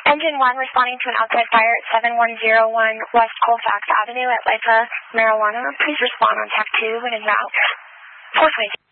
Engine 1 responding to an outside fire at 7101 West Colfax Avenue at Lipa, Marijuana. Please respond on TAC 2 when en route. Forthwith.